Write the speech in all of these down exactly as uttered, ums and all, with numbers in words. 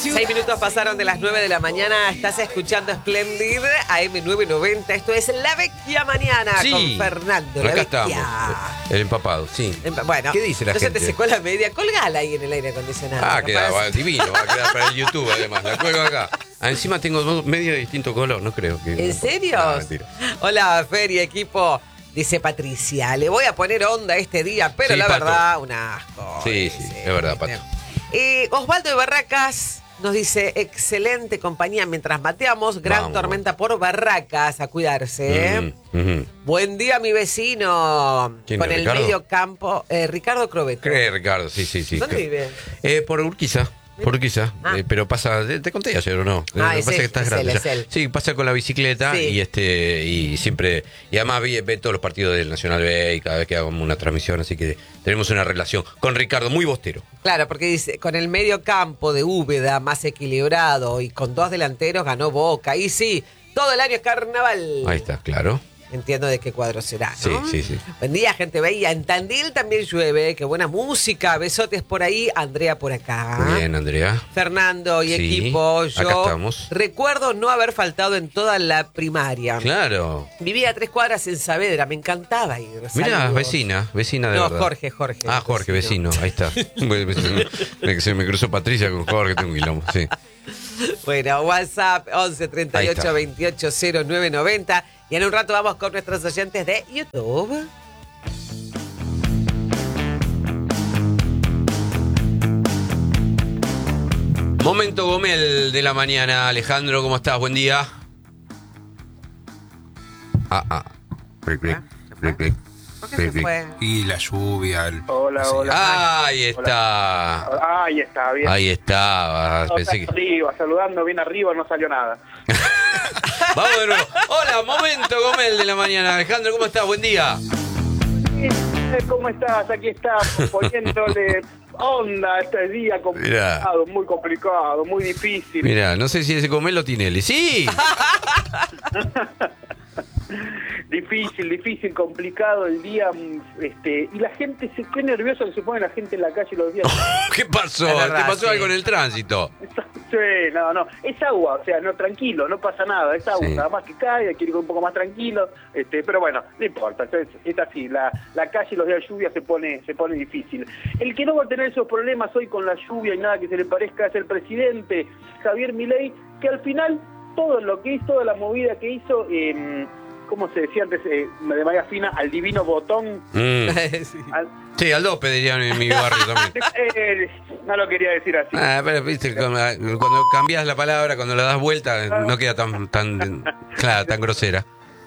Seis minutos pasaron de las nueve de la mañana. Estás escuchando Splendid A M nueve noventa. Esto es La Vecchia Mañana sí, con Fernando. Acá estamos. El empapado, sí. Bueno, ¿qué dice la no gente? Se te secó la media. Colgala ahí en el aire acondicionado. Ah, queda va, divino. Va a quedar para el YouTube, además. La cuelgo acá. Ah, encima tengo dos media de distinto color. No creo que. ¿En serio? No, mentira. Hola, Fer y equipo. Dice Patricia, le voy a poner onda este día, pero sí, la Pato. verdad, un asco. Sí, sí, es verdad, Pato. Eh, Osvaldo de Barracas nos dice, excelente compañía mientras mateamos, gran Vamos. tormenta por Barracas, a cuidarse. Uh -huh, uh -huh. Buen día, mi vecino. Con el Ricardo? medio campo, eh, Ricardo Crobeto. ¿Qué, Ricardo? Sí, sí, sí. ¿Dónde vive? Eh, por Urquiza. Por quizá, ah. eh, pero pasa, te, te conté ayer o no. Ah, eh, es pasa él, que estás es grande. Él, es él. Sí, pasa con la bicicleta sí. y este y siempre y además ve, ve todos los partidos del Nacional B y cada vez que hago una transmisión, así que tenemos una relación con Ricardo muy bostero. Claro, porque dice, con el medio campo de Úbeda más equilibrado y con dos delanteros ganó Boca. Y sí, todo el año es carnaval. Ahí está, claro. Entiendo de qué cuadro será, ¿no? Sí, sí, sí. Buen día, gente bella. En Tandil también llueve. Qué buena música. Besotes por ahí. Andrea por acá. Muy bien, Andrea. Fernando y sí, equipo. Yo acá estamos. Recuerdo no haber faltado en toda la primaria. Claro. Vivía a tres cuadras en Saavedra. Me encantaba ir. Mirá, vecina. Vecina de no, verdad. No, Jorge, Jorge. Ah, Jorge, vecino. vecino. Ahí está. Se me cruzó Patricia con Jorge. Tengo un quilombo. Sí. Bueno, WhatsApp once treinta y ocho veintiocho cero nueve noventa. Y en un rato vamos con nuestros oyentes de YouTube. Momento Gomel de la mañana. Alejandro, ¿cómo estás? Buen día. Ah, ah. Clic, clic, clic, clic. ¿Por qué se fue? Y la lluvia. El... Hola, hola. Ah, ahí está. Hola. Ahí está, bien. Ahí está. No, Pensé que... arriba, saludando bien arriba, no salió nada. Vamos de nuevo. Hola, momento Gomel de la mañana. Alejandro, ¿cómo estás? Buen día. ¿Cómo estás? Aquí estamos poniéndole onda este día complicado, Mirá. muy complicado, muy difícil. Mira, no sé si ese Gomel o Tinelli. ¡Sí! Difícil, difícil, complicado el día, este, y la gente se qué nerviosa que se pone la gente en la calle los días. ¿Qué pasó? Verdad, ¿Te pasó sí. algo en el tránsito? Sí, no, no, es agua, o sea, no, tranquilo, no pasa nada, es agua, Sí. nada más que cae, hay que ir un poco más tranquilo, este, pero bueno, no importa, es, es así, la, la calle los días de lluvia se pone, se pone difícil. El que no va a tener esos problemas hoy con la lluvia y nada que se le parezca es el presidente Javier Milei, que al final todo lo que hizo, toda la movida que hizo, eh, como se decía antes, eh, de manera fina, al divino botón. Mm. sí. Al, Sí, al dope dirían en mi barrio también. eh, no lo quería decir así. Ah, pero viste, cuando, cuando cambias la palabra, cuando la das vuelta, no queda tan, tan, claro, tan grosera.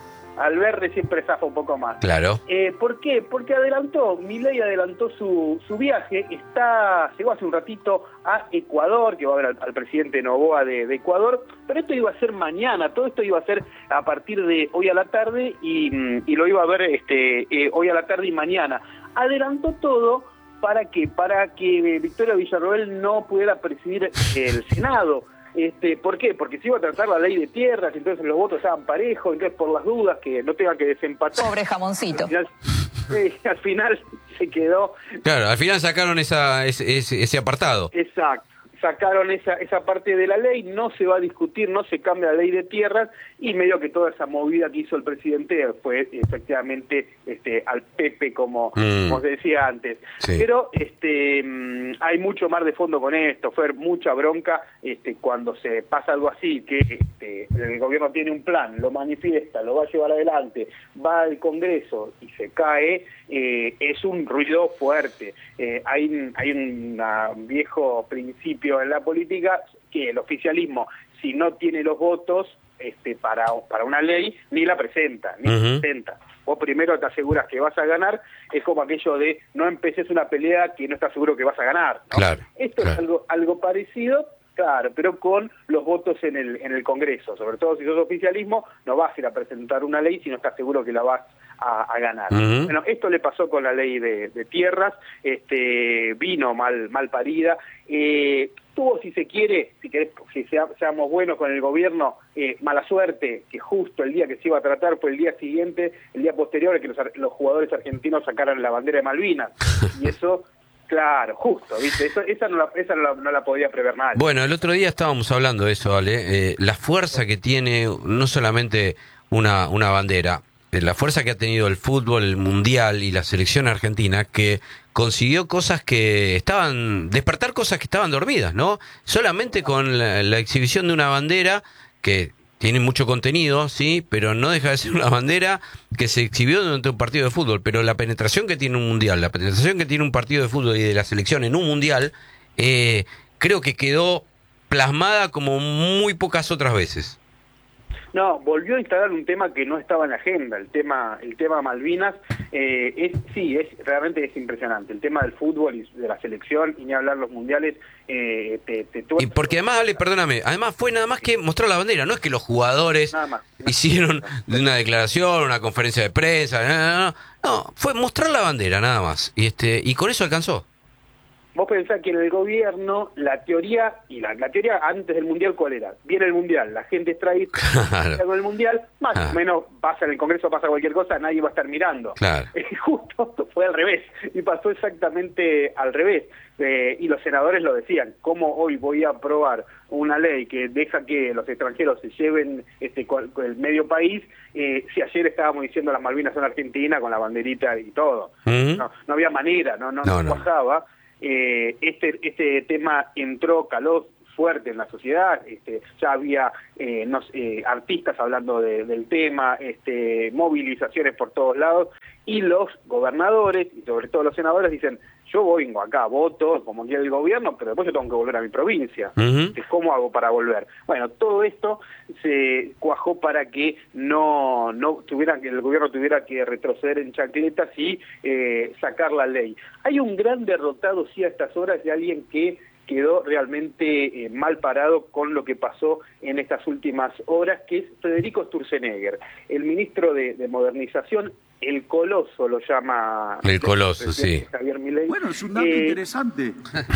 Al verde siempre zafa un poco más. Claro. Eh, ¿Por qué? Porque adelantó, Milei adelantó su, su viaje, está llegó hace un ratito a Ecuador, que va a ver al, al presidente Noboa de, de Ecuador, pero esto iba a ser mañana, todo esto iba a ser a partir de hoy a la tarde y, y lo iba a ver este eh, hoy a la tarde y mañana. Adelantó todo, ¿para qué? Para que Victoria Villarroel no pudiera presidir el Senado. Este, ¿Por qué? Porque se iba a tratar la ley de tierras, entonces los votos estaban parejos, entonces por las dudas que no tengan que desempatar. Pobre jamoncito. Al final, sí, al final se quedó. Claro, al final sacaron esa, ese, ese, ese apartado. Exacto. Sacaron esa esa parte de la ley, no se va a discutir, no se cambia la ley de tierras y medio que toda esa movida que hizo el presidente fue efectivamente este al Pepe como, mm. como se decía antes. Sí. Pero este hay mucho más de fondo con esto, fue mucha bronca este cuando se pasa algo así, que este, el gobierno tiene un plan, lo manifiesta, lo va a llevar adelante, va al Congreso y se cae, eh, es un ruido fuerte. Eh, hay, hay un viejo principio en la política que el oficialismo, si no tiene los votos este, para, para una ley, ni la presenta, ni Uh-huh. la presenta. Vos primero te aseguras que vas a ganar, es como aquello de no empeces una pelea que no estás seguro que vas a ganar, ¿no? Claro, Esto claro. es algo, algo parecido, claro, pero con los votos en el, en el Congreso, sobre todo si sos oficialismo, no vas a ir a presentar una ley si no estás seguro que la vas a, a ganar. Uh-huh. Bueno, esto le pasó con la ley de, de tierras, este vino mal mal parida, eh, tuvo, si se quiere, si querés, si sea, seamos buenos con el gobierno, eh, mala suerte, que justo el día que se iba a tratar fue el día siguiente, el día posterior, que los, los jugadores argentinos sacaran la bandera de Malvinas, y eso Claro, justo, ¿viste? Eso, esa no la, esa no la, no la podía prever nadie. Bueno, el otro día estábamos hablando de eso, Ale, eh, la fuerza que tiene no solamente una, una bandera, eh, la fuerza que ha tenido el fútbol, el mundial y la selección argentina, que consiguió cosas que estaban, despertar cosas que estaban dormidas, ¿no? Solamente con la, la exhibición de una bandera que tiene mucho contenido, sí, pero no deja de ser una bandera que se exhibió durante un partido de fútbol. Pero la penetración que tiene un mundial, la penetración que tiene un partido de fútbol y de la selección en un mundial, eh, creo que quedó plasmada como muy pocas otras veces. No, volvió a instalar un tema que no estaba en la agenda, el tema el tema Malvinas, eh, es sí, es realmente es impresionante, el tema del fútbol y de la selección, y ni hablar los mundiales, eh, te, te y porque además, Ale, perdóname, además fue nada más que mostrar la bandera, no es que los jugadores hicieron una declaración, una conferencia de prensa, no, no, no, no, fue mostrar la bandera nada más, y este y con eso alcanzó. Vos pensás que en el gobierno la teoría, y la, la teoría antes del Mundial, ¿cuál era? Viene el Mundial, la gente extrae claro. con el Mundial, más claro. o menos pasa en el Congreso, pasa cualquier cosa, nadie va a estar mirando. Claro. Eh, justo fue al revés, y pasó exactamente al revés. Eh, y los senadores lo decían, ¿cómo hoy voy a aprobar una ley que deja que los extranjeros se lleven este el medio país, eh, si ayer estábamos diciendo las Malvinas son Argentina, con la banderita y todo? Uh-huh. No, no había manera, no, no, no, no. pasaba. Eh, este este tema entró, caló fuerte en la sociedad, este, ya había eh, no, eh, artistas hablando de, del tema, este, movilizaciones por todos lados, y los gobernadores, y sobre todo los senadores, dicen, yo vengo acá, voto como quiere el gobierno, pero después yo tengo que volver a mi provincia. Uh-huh. ¿Cómo hago para volver? Bueno, todo esto se cuajó para que no no tuvieran que el gobierno tuviera que retroceder en chancletas y eh, sacar la ley. Hay un gran derrotado, sí, a estas horas, de alguien que quedó realmente eh, mal parado con lo que pasó en estas últimas horas, que es Federico Sturzenegger, el ministro de, de Modernización, el Coloso lo llama... El Coloso, sí. Javier Milei. Bueno, es un dato eh, interesante.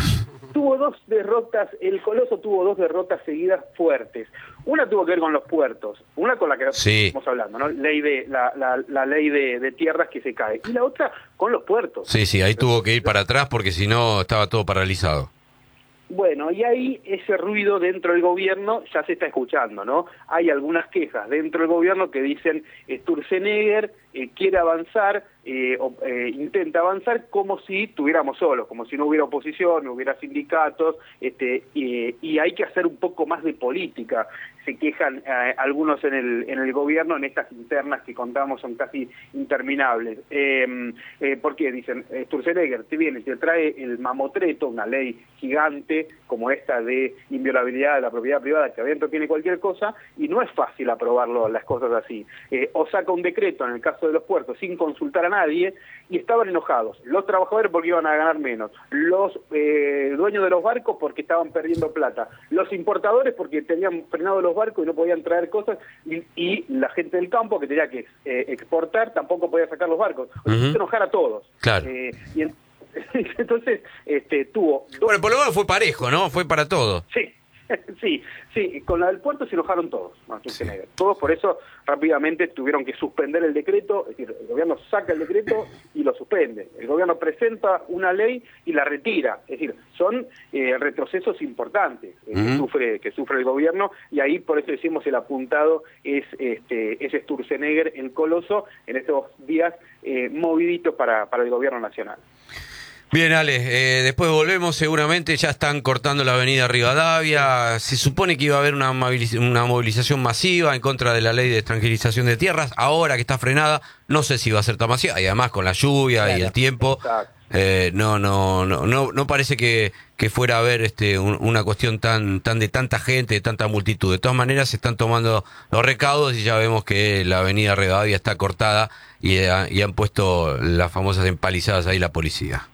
Tuvo dos derrotas, el Coloso tuvo dos derrotas seguidas fuertes. Una tuvo que ver con los puertos, una con la que sí. estamos hablando, ¿no? Ley de, la, la, la ley de, de tierras que se cae. Y la otra con los puertos. Sí, sí, ahí tuvo que ir para atrás porque si no estaba todo paralizado. Bueno, y ahí ese ruido dentro del gobierno ya se está escuchando, ¿no? Hay algunas quejas dentro del gobierno que dicen Sturzenegger eh, quiere avanzar, eh, o, eh, intenta avanzar como si tuviéramos solos, como si no hubiera oposición, no hubiera sindicatos, este, y, y hay que hacer un poco más de política. Se quejan eh, algunos en el en el gobierno, en estas internas que contamos son casi interminables. Eh, eh, ¿Por qué? Dicen, Sturzenegger te viene, te trae el mamotreto, una ley gigante como esta de inviolabilidad de la propiedad privada, que adentro tiene cualquier cosa, y no es fácil aprobarlo las cosas así. Eh, o saca un decreto, en el caso de los puertos, sin consultar a nadie, y estaban enojados. Los trabajadores porque iban a ganar menos, los eh, dueños de los barcos porque estaban perdiendo plata, los importadores porque tenían frenado los barcos y no podían traer cosas, y, y la gente del campo que tenía que eh, exportar tampoco podía sacar los barcos. O sea, uh-huh. enojar a todos. Claro. Eh, y en, entonces este, tuvo... Dos... Bueno, por lo menos fue parejo, ¿no? Fue para todos. Sí. Sí, sí, con la del puerto se enojaron todos, ¿no? Sí. Todos, por eso rápidamente tuvieron que suspender el decreto, es decir, el gobierno saca el decreto y lo suspende. El gobierno presenta una ley y la retira, es decir, son eh, retrocesos importantes eh, uh-huh. que sufre que sufre el gobierno, y ahí por eso decimos el apuntado es este es Sturzenegger, el Coloso, en estos días eh, moviditos para, para el gobierno nacional. Bien, Ale, eh, después volvemos seguramente, ya están cortando la avenida Rivadavia, se supone que iba a haber una, moviliz- una movilización masiva en contra de la ley de extranjerización de tierras, ahora que está frenada, no sé si va a ser tan masiva, y además con la lluvia claro. y el tiempo, eh, no, no, no, no, no parece que, que fuera a haber este, un, una cuestión tan, tan de tanta gente, de tanta multitud. De todas maneras se están tomando los recaudos y ya vemos que la avenida Rivadavia está cortada y, y han puesto las famosas empalizadas ahí la policía.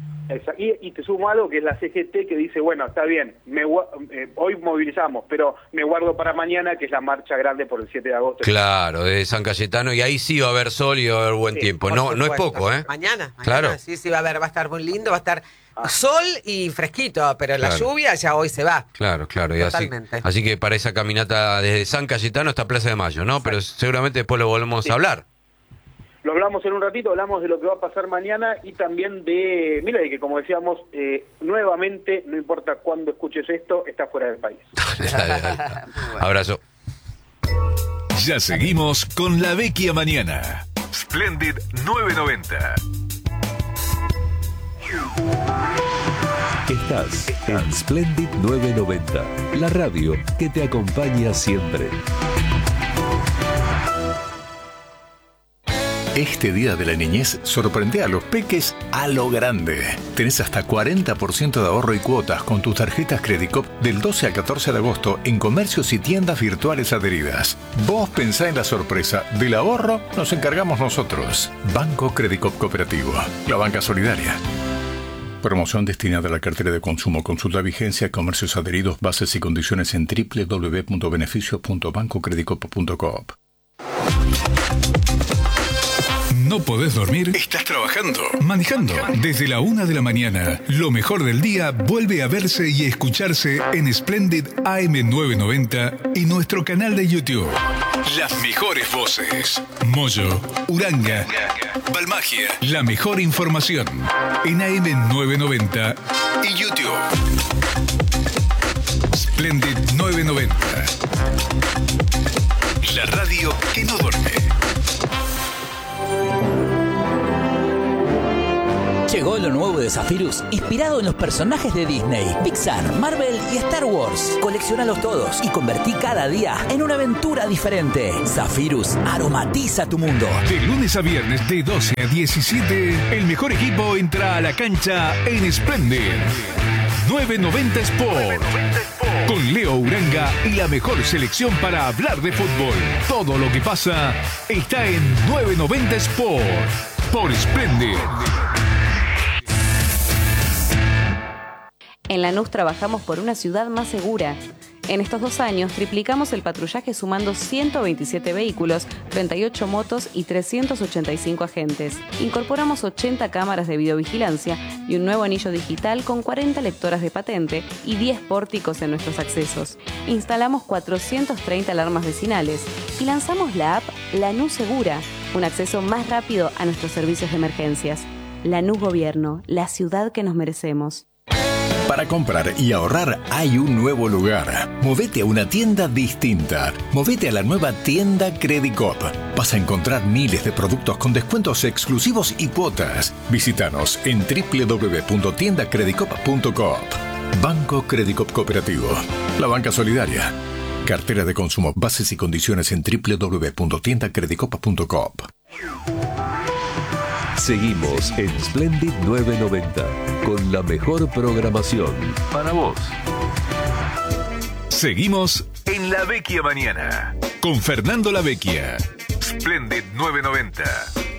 Y, y te sumo algo que es la C G T que dice, bueno, está bien, me, eh, hoy movilizamos, pero me guardo para mañana, que es la marcha grande por el siete de agosto. Claro, de San Cayetano, y ahí sí va a haber sol y va a haber buen sí, tiempo. No, no es poco, ¿eh? Mañana, mañana, claro. sí, sí va a haber, va a estar muy lindo, va a estar ah. sol y fresquito, pero claro. la lluvia ya hoy se va. Claro, claro, y así, así que para esa caminata desde San Cayetano hasta Plaza de Mayo, ¿no? Pero seguramente después lo volvemos sí. a hablar. Lo, hablamos en un ratito, hablamos de lo que va a pasar mañana y también de Milei, que como decíamos, eh, nuevamente, no importa cuándo escuches esto, está fuera del país. Dale, dale. Abrazo. Ya seguimos con La Vecchia Mañana. Splendid nueve noventa. Estás en Splendid nueve noventa, la radio que te acompaña siempre. Este día de la niñez sorprende a los peques a lo grande. Tenés hasta cuarenta por ciento de ahorro y cuotas con tus tarjetas Credicop del doce al catorce de agosto en comercios y tiendas virtuales adheridas. Vos pensá en la sorpresa. Del ahorro nos encargamos nosotros. Banco Credicop Cooperativo. La banca solidaria. Promoción destinada a la cartera de consumo. Consulta vigencia, comercios adheridos, bases y condiciones en doble u doble u doble u punto beneficios punto banco credicop punto coop. ¿No podés dormir? ¿Estás trabajando? ¿Manejando? Desde la una de la mañana, lo mejor del día vuelve a verse y escucharse en Splendid A M novecientos noventa y nuestro canal de YouTube. Las mejores voces. Moyo, Uranga, Balmagia. La mejor información en A M novecientos noventa y YouTube. Splendid novecientos noventa. La radio que no duerme. Llegó lo nuevo de Zephyrus, inspirado en los personajes de Disney, Pixar, Marvel y Star Wars. Colecciónalos todos y convertí cada día en una aventura diferente. Zephyrus aromatiza tu mundo. De lunes a viernes de doce a diecisiete, el mejor equipo entra a la cancha en Splendid novecientos noventa Sport. Con Leo Uranga y la mejor selección para hablar de fútbol. Todo lo que pasa está en novecientos noventa Sport por Splendid. En Lanús trabajamos por una ciudad más segura. En estos dos años triplicamos el patrullaje sumando ciento veintisiete vehículos, treinta y ocho motos y trescientos ochenta y cinco agentes. Incorporamos ochenta cámaras de videovigilancia y un nuevo anillo digital con cuarenta lectoras de patente y diez pórticos en nuestros accesos. Instalamos cuatrocientas treinta alarmas vecinales y lanzamos la app Lanús Segura, un acceso más rápido a nuestros servicios de emergencias. Lanús Gobierno, la ciudad que nos merecemos. Para comprar y ahorrar hay un nuevo lugar. Movete a una tienda distinta. Movete a la nueva tienda Credicop. Vas a encontrar miles de productos con descuentos exclusivos y cuotas. Visítanos en doble u doble u doble u punto tienda credicop punto coop. Banco Credicop Cooperativo. La banca solidaria. Cartera de consumo. Bases y condiciones en doble u doble u doble u punto tienda credicop punto coop. Seguimos en Splendid novecientos noventa con la mejor programación para vos. Seguimos en La Vecchia Mañana con Fernando La Vecchia. Splendid novecientos noventa.